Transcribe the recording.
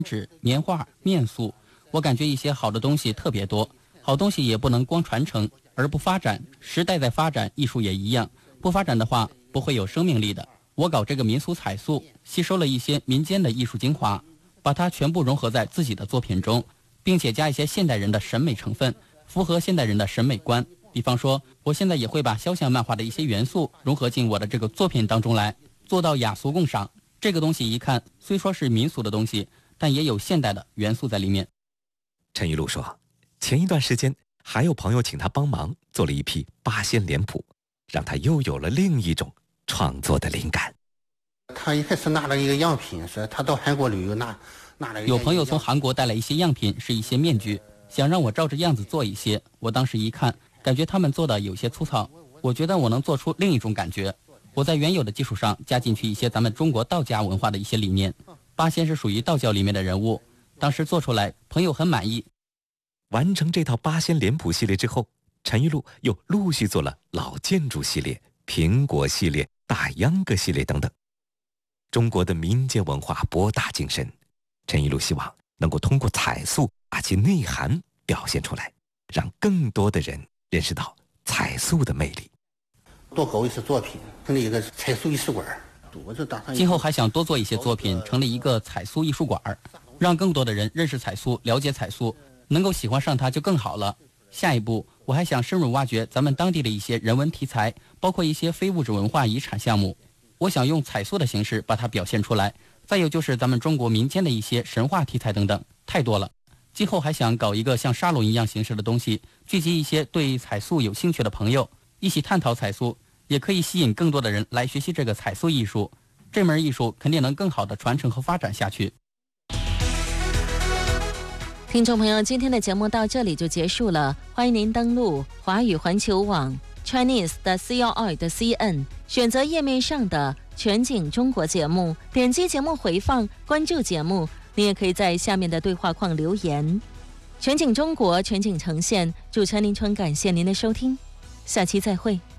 纸、年画、面塑。我感觉一些好的东西特别多，好东西也不能光传承而不发展，时代在发展，艺术也一样，不发展的话不会有生命力的。我搞这个民俗彩塑，吸收了一些民间的艺术精华，把它全部融合在自己的作品中，并且加一些现代人的审美成分，符合现代人的审美观。比方说，我现在也会把肖像漫画的一些元素融合进我的这个作品当中来，做到雅俗共赏。这个东西一看虽说是民俗的东西，但也有现代的元素在里面。 陈玉露说，前一段时间还有朋友请他帮忙做了一批八仙脸谱，让他又有了另一种创作的灵感。 他一开始拿了一个样品，说他到韩国旅游拿了。 有朋友从韩国带来一些样品，是一些面具，想让我照着样子做一些。我当时一看，感觉他们做的有些粗糙，我觉得我能做出另一种感觉。我在原有的基础上加进去一些咱们中国道家文化的一些理念。八仙是属于道教里面的人物，当时做出来朋友很满意。 完成这套八仙脸谱系列之后，陈玉露又陆续做了老建筑系列、苹果系列、大秧歌系列等等。中国的民间文化博大精深，陈玉露希望能够通过彩塑把其内涵表现出来，让更多的人认识到彩塑的魅力。 多搞一些作品，成立一个彩塑艺术馆。我就打算今后还想多做一些作品，成立一个彩塑艺术馆，让更多的人认识彩塑，了解彩塑，能够喜欢上它就更好了。下一步我还想深入挖掘咱们当地的一些人文题材，包括一些非物质文化遗产项目，我想用彩塑的形式把它表现出来。再有就是咱们中国民间的一些神话题材等等，太多了。今后还想搞一个像沙龙一样形式的东西，聚集一些对彩塑有兴趣的朋友，一起探讨彩塑，也可以吸引更多的人来学习这个彩塑艺术。这门艺术肯定能更好的传承和发展下去。 听众朋友，今天的节目到这里就结束了，欢迎您登录华语环球网 Chinese 的 CRI.CN， 选择页面上的全景中国节目，点击节目回放，关注节目。你也可以在下面的对话框留言。全景中国，全景呈现，主持人林春感谢您的收听，下期再会。